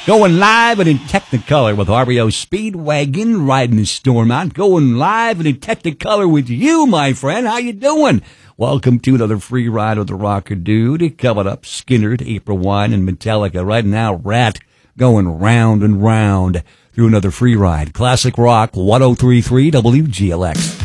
Going live and in Technicolor with REO Speedwagon, riding the storm out. Going live and in Technicolor with you, my friend. How you doing? Welcome to another free ride with the Rocker Dude. Coming up, Skynyrd, April Wine, and Metallica. Right now, Rat going round and round through another free ride. Classic Rock 103.3 WGLX.